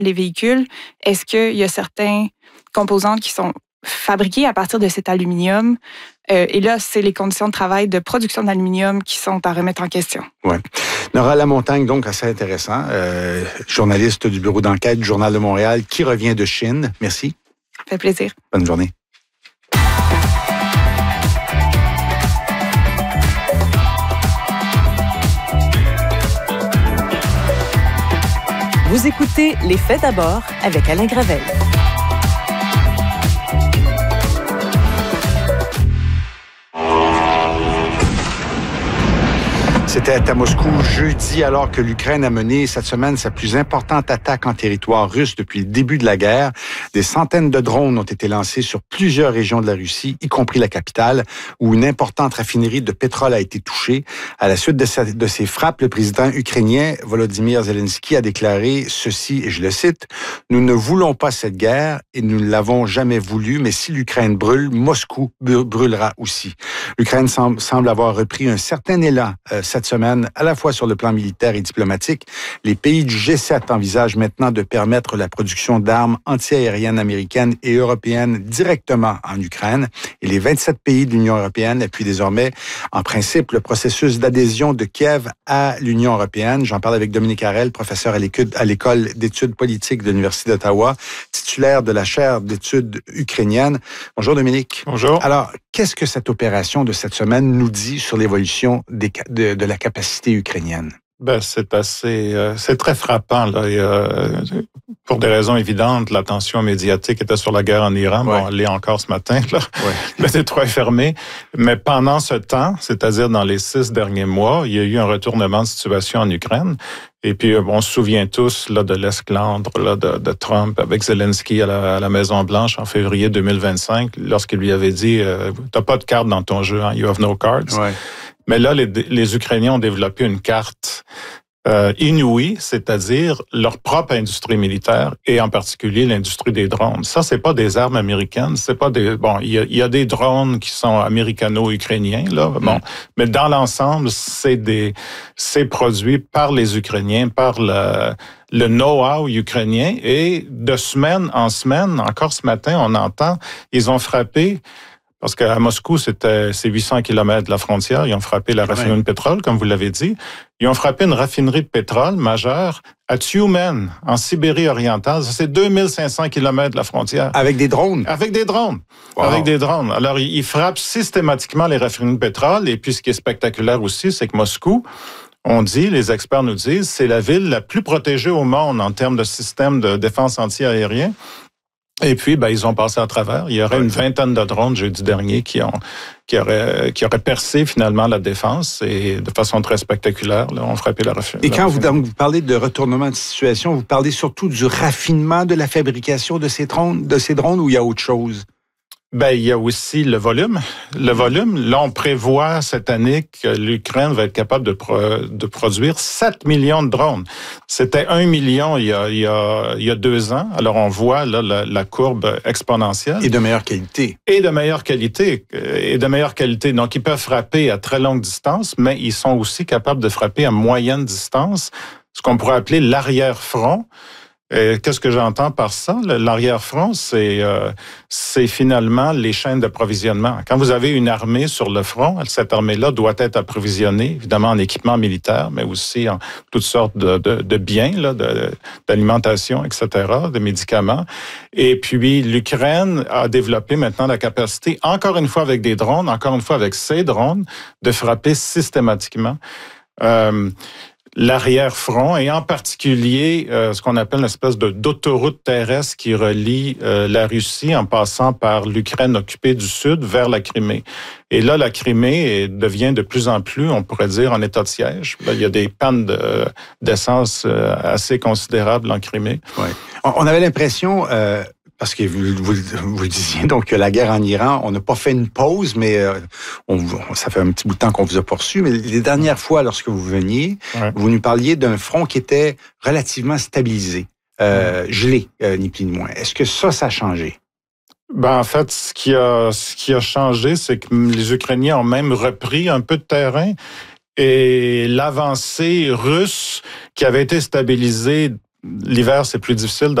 les véhicules, est-ce qu'il y a certains composantes qui sont fabriqués à partir de cet aluminium? Et là, c'est les conditions de travail de production d'aluminium qui sont à remettre en question. Oui. Nora Lamontagne, donc, assez intéressant, journaliste du bureau d'enquête du Journal de Montréal, qui revient de Chine. Merci. Ça fait plaisir. Bonne journée. Vous écoutez Les Faits d'abord avec Alain Gravel. C'était à Moscou jeudi, alors que l'Ukraine a mené cette semaine sa plus importante attaque en territoire russe depuis le début de la guerre. Des centaines de drones ont été lancés sur plusieurs régions de la Russie, y compris la capitale, où une importante raffinerie de pétrole a été touchée. À la suite de ces frappes, le président ukrainien Volodymyr Zelensky a déclaré ceci, et je le cite, « Nous ne voulons pas cette guerre et nous ne l'avons jamais voulu, mais si l'Ukraine brûle, Moscou brûlera aussi. » L'Ukraine semble avoir repris un certain élan cette semaine, à la fois sur le plan militaire et diplomatique. Les pays du G7 envisagent maintenant de permettre la production d'armes antiaériennes américaines et européennes directement en Ukraine. Et les 27 pays de l'Union européenne appuient désormais, en principe, le processus d'adhésion de Kiev à l'Union européenne. J'en parle avec Dominique Harel, professeur à l'École d'études politiques de l'Université d'Ottawa, titulaire de la chaire d'études ukrainiennes. Bonjour Dominique. Bonjour. Alors, qu'est-ce que cette opération de cette semaine nous dit sur l'évolution de la capacité ukrainienne? C'est très frappant, là. Pour des raisons évidentes, l'attention médiatique était sur la guerre en Iran. Ouais. Bon, elle l'est encore ce matin, là. Ouais. Le détroit est fermé. Mais pendant ce temps, c'est-à-dire dans les 6 derniers mois, il y a eu un retournement de situation en Ukraine. Et puis, on se souvient tous là, de l'esclandre là, de Trump avec Zelensky à la Maison-Blanche en février 2025, lorsqu'il lui avait dit « T'as pas de carte dans ton jeu, hein? You have no cards. Ouais. » Mais là, les Ukrainiens ont développé une carte inouïe, c'est-à-dire leur propre industrie militaire et en particulier l'industrie des drones. Ça, c'est pas des armes américaines, c'est pas des il y a des drones qui sont américano-ukrainiens là, mais dans l'ensemble, c'est produit par les Ukrainiens, par le know-how ukrainien et de semaine en semaine, encore ce matin, on entend, ils ont frappé. Parce qu'à Moscou, c'est 800 km de la frontière. Ils ont frappé la raffinerie de pétrole, comme vous l'avez dit. Ils ont frappé une raffinerie de pétrole majeure à Tyumen, en Sibérie orientale. C'est 2500 km de la frontière. Avec des drones? Avec des drones. Wow. Avec des drones. Alors, ils frappent systématiquement les raffineries de pétrole. Et puis, ce qui est spectaculaire aussi, c'est que Moscou, on dit, les experts nous disent, c'est la ville la plus protégée au monde en termes de système de défense anti-aérien. Et puis, ils ont passé à travers. Il y aurait une vingtaine de drones jeudi dernier qui auraient percé finalement la défense et de façon très spectaculaire, là, ont frappé la raffinerie. Et quand vous parlez de retournement de situation, vous parlez surtout du raffinement de la fabrication de ces drones ou il y a autre chose? Il y a aussi le volume. Le volume, là, on prévoit cette année que l'Ukraine va être capable de produire 7 millions de drones. C'était 1 million il y a 2 ans. Alors, on voit là la courbe exponentielle. Et de meilleure qualité. Et de meilleure qualité. Donc, ils peuvent frapper à très longue distance, mais ils sont aussi capables de frapper à moyenne distance, ce qu'on pourrait appeler l'arrière-front. Qu'est-ce que j'entends par ça? L'arrière-front, c'est finalement les chaînes d'approvisionnement. Quand vous avez une armée sur le front, cette armée-là doit être approvisionnée, évidemment en équipement militaire, mais aussi en toutes sortes de biens, là, d'alimentation, etc., de médicaments. Et puis, l'Ukraine a développé maintenant la capacité, encore une fois avec des drones, encore une fois avec ces drones, de frapper systématiquement l'arrière-front et en particulier ce qu'on appelle une espèce d'autoroute terrestre qui relie la Russie en passant par l'Ukraine occupée du sud vers la Crimée. Et là, la Crimée devient de plus en plus, on pourrait dire, en état de siège. Là, il y a des pannes d'essence assez considérables en Crimée. Ouais. On avait l'impression... Parce que vous disiez donc que la guerre en Iran, on n'a pas fait une pause, mais ça fait un petit bout de temps qu'on vous a poursuivi. Mais les dernières fois, lorsque vous veniez, vous nous parliez d'un front qui était relativement stabilisé, gelé, ni plus ni moins. Est-ce que ça a changé? En fait, ce qui a changé, c'est que les Ukrainiens ont même repris un peu de terrain et l'avancée russe qui avait été stabilisée l'hiver, c'est plus difficile